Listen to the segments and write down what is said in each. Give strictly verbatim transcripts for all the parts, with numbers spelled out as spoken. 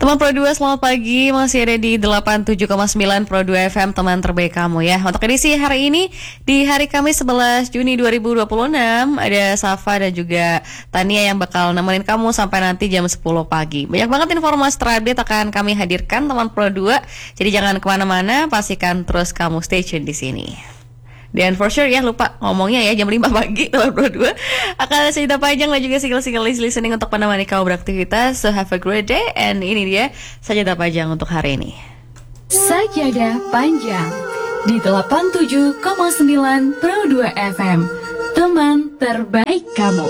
Teman Pro dua, selamat pagi. Masih ada di delapan puluh tujuh koma sembilan Pro dua F M, teman terbaik kamu ya. Untuk edisi hari ini, di hari Kamis sebelas Juni dua ribu dua puluh enam, ada Safa dan juga Tania yang bakal nemenin kamu sampai nanti jam sepuluh pagi. Banyak banget informasi terupdate akan kami hadirkan teman Pro dua. Jadi jangan kemana-mana, pastikan terus kamu stay tune di sini. Dan for sure ya, lupa ngomongnya ya, jam lima pagi teman Pro dua akan ada cerita panjang dan juga single-single listening untuk menemani kamu beraktivitas. So have a great day. And ini dia sajadah panjang untuk hari ini. Sajadah panjang di delapan puluh tujuh koma sembilan Pro dua F M, teman terbaik kamu.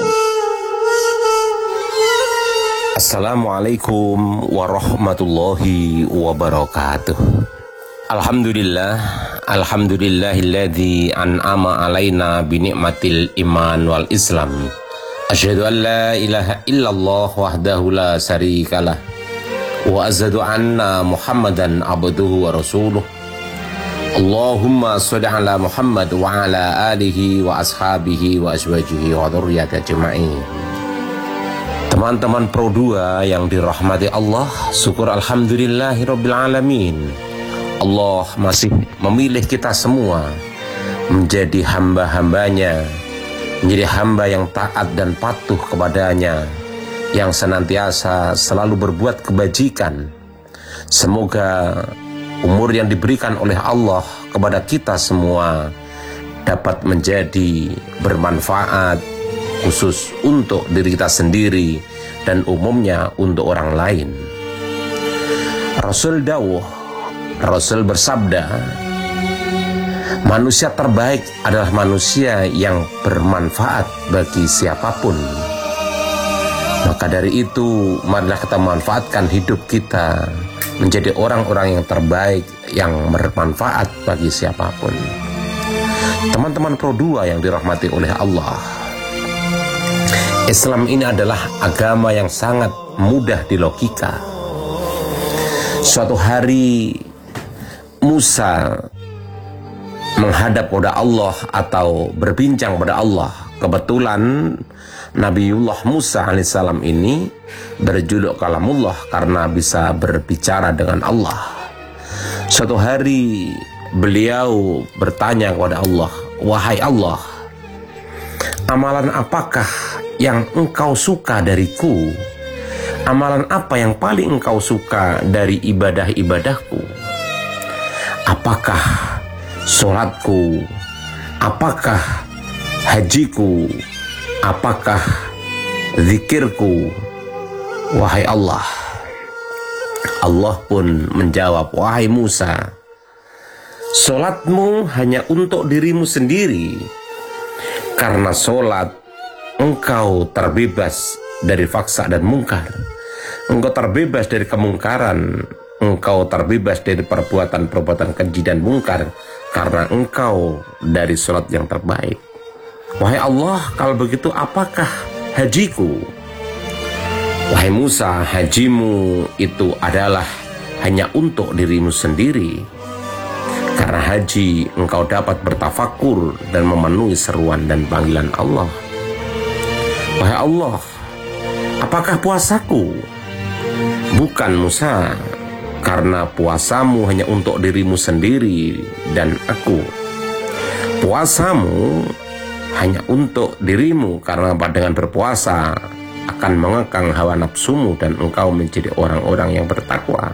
Assalamualaikum warahmatullahi wabarakatuh. Alhamdulillah, alhamdulillahilladzi an'ama alaina binikmatil iman wal islam. Asyhadu an la ilaha illallah wahdahu la syarikalah wa asyhadu anna Muhammadan abduhu wa rasuluh. Allahumma shalli ala Muhammad wa ala alihi wa ashabihi wa azwajihi wa dzurriyyati ajma'in. Teman-teman Pro dua yang dirahmati Allah, syukur alhamdulillahirabbil alamin. Allah masih memilih kita semua menjadi hamba-hambanya, menjadi hamba yang taat dan patuh kepadanya, yang senantiasa selalu berbuat kebajikan. Semoga umur yang diberikan oleh Allah kepada kita semua dapat menjadi bermanfaat, khusus untuk diri kita sendiri dan umumnya untuk orang lain. Rasul dawuh, Rasul bersabda, manusia terbaik adalah manusia yang bermanfaat bagi siapapun. Maka dari itu, marilah kita manfaatkan hidup kita menjadi orang-orang yang terbaik, yang bermanfaat bagi siapapun. Teman-teman Pro dua yang dirahmati oleh Allah, Islam ini adalah agama yang sangat mudah dilogika. Suatu hari Musa menghadap kepada Allah atau berbincang kepada Allah. Kebetulan Nabiullah Musa alaihissalam ini berjuluk Kalamullah karena bisa berbicara dengan Allah. Suatu hari beliau bertanya kepada Allah, wahai Allah, amalan apakah yang engkau suka dariku? Amalan apa yang paling engkau suka dari ibadah-ibadahku? Apakah sholatku? Apakah hajiku? Apakah zikirku? Wahai Allah. Allah pun menjawab, wahai Musa, sholatmu hanya untuk dirimu sendiri. Karena sholat engkau terbebas dari faksa dan mungkar. Engkau terbebas dari kemungkaran. Engkau terbebas dari perbuatan-perbuatan keji dan mungkar karena engkau dari sholat yang terbaik. Wahai Allah, kalau begitu apakah hajiku? Wahai Musa, hajimu itu adalah hanya untuk dirimu sendiri. Karena haji engkau dapat bertafakur dan memenuhi seruan dan panggilan Allah. Wahai Allah, apakah puasaku? Bukan Musa, karena puasamu hanya untuk dirimu sendiri dan aku. Puasamu hanya untuk dirimu karena dengan berpuasa akan mengekang hawa nafsumu dan engkau menjadi orang-orang yang bertakwa.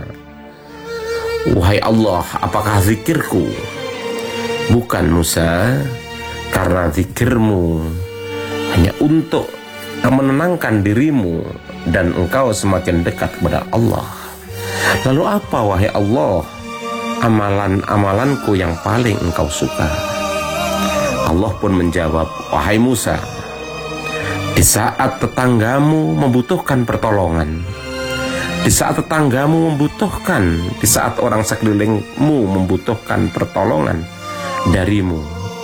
Wahai Allah, apakah zikirku? Bukan Musa, karena zikirmu hanya untuk menenangkan dirimu dan engkau semakin dekat kepada Allah. Lalu apa wahai Allah amalan-amalanku yang paling engkau suka? Allah pun menjawab, wahai Musa, di saat tetanggamu membutuhkan pertolongan, di saat tetanggamu membutuhkan, di saat orang sekelilingmu membutuhkan pertolongan darimu,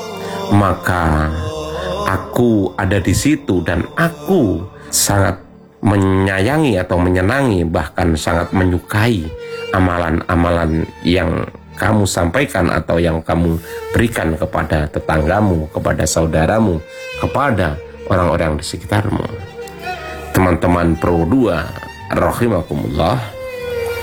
maka aku ada di situ dan aku sangat menyayangi atau menyenangi, bahkan sangat menyukai amalan-amalan yang kamu sampaikan atau yang kamu berikan kepada tetanggamu, kepada saudaramu, kepada orang-orang di sekitarmu. Teman-teman Pro dua rahimakumullah,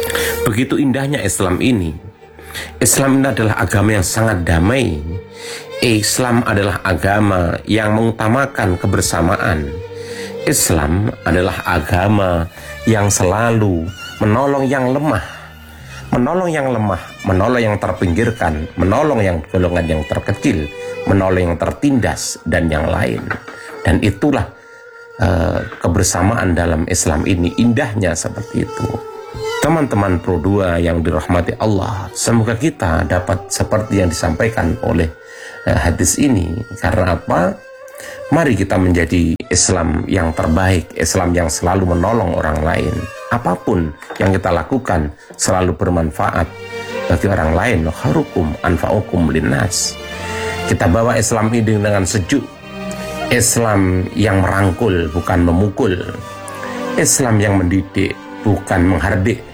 Begitu indahnya Islam ini. Islam ini adalah agama yang sangat damai. Islam adalah agama yang mengutamakan kebersamaan. Islam adalah agama yang selalu menolong yang lemah, menolong yang lemah, menolong yang terpinggirkan, menolong yang golongan yang terkecil, menolong yang tertindas, dan yang lain. Dan itulah uh, kebersamaan dalam Islam ini, indahnya seperti itu. Teman-teman Pro dua yang dirahmati Allah, semoga kita dapat seperti yang disampaikan oleh uh, hadis ini. Karena apa? Mari kita menjadi Islam yang terbaik, Islam yang selalu menolong orang lain. Apapun yang kita lakukan selalu bermanfaat bagi orang lain. Khairukum anfa'ukum linnas. Kita bawa Islam ini dengan sejuk. Islam yang merangkul bukan memukul. Islam yang mendidik bukan menghardik.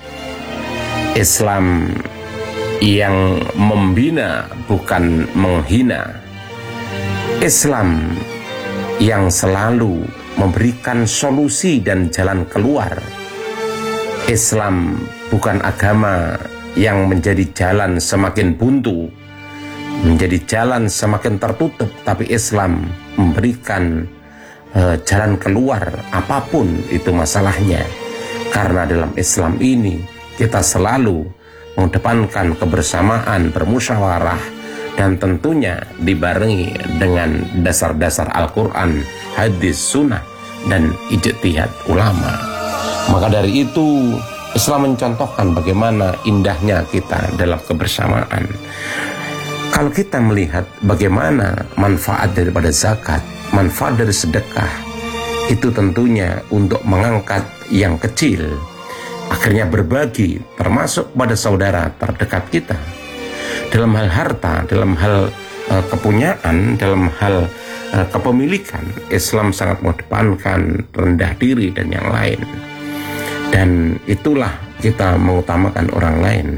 Islam yang membina bukan menghina. Islam yang selalu memberikan solusi dan jalan keluar. Islam bukan agama yang menjadi jalan semakin buntu, menjadi jalan semakin tertutup, tapi Islam memberikan uh, jalan keluar apapun itu masalahnya. Karena dalam Islam ini kita selalu mengedepankan kebersamaan, bermusyawarah, dan tentunya dibarengi dengan dasar-dasar Al-Quran, hadis, sunnah, dan ijtihad ulama. Maka dari itu Islam mencontohkan bagaimana indahnya kita dalam kebersamaan. Kalau kita melihat bagaimana manfaat daripada zakat, manfaat dari sedekah, itu tentunya untuk mengangkat yang kecil, akhirnya berbagi termasuk pada saudara terdekat kita. Dalam hal harta, dalam hal uh, kepunyaan, dalam hal uh, kepemilikan, Islam sangat mengedepankan rendah diri dan yang lain. Dan itulah kita mengutamakan orang lain.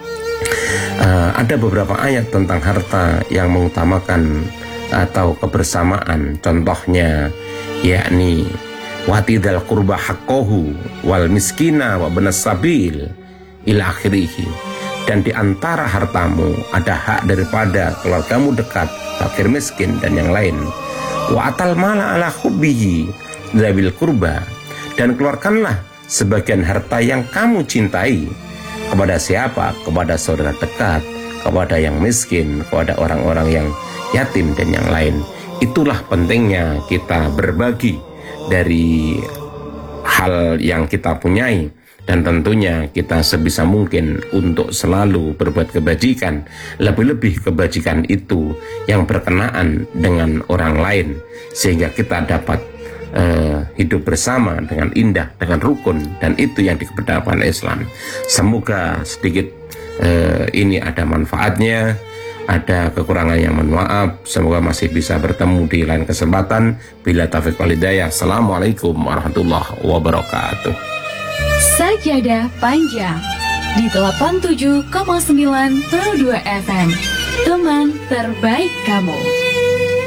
Uh, ada beberapa ayat tentang harta yang mengutamakan atau kebersamaan. Contohnya yakni watidal qurba haqqohu wal miskina wa benas sabil ila akhirih. Dan di antara hartamu ada hak daripada keluargamu dekat, fakir miskin, dan yang lain. Wa atal mala ala hubbihi dzawil qurba. Dan keluarkanlah sebagian harta yang kamu cintai. Kepada siapa? Kepada saudara dekat, kepada yang miskin, kepada orang-orang yang yatim, dan yang lain. Itulah pentingnya kita berbagi dari hal yang kita punyai. Dan tentunya kita sebisa mungkin untuk selalu berbuat kebajikan, lebih-lebih kebajikan itu yang berkenaan dengan orang lain, sehingga kita dapat uh, hidup bersama dengan indah, dengan rukun, dan itu yang dikedepankan Islam. Semoga sedikit uh, ini ada manfaatnya, ada kekurangan yang mohon maaf. Semoga masih bisa bertemu di lain kesempatan. Bila taufiq wal hidayah. Assalamualaikum warahmatullahi wabarakatuh. Sajadah Panjang di delapan puluh tujuh koma sembilan Pro dua F M, teman terbaik kamu.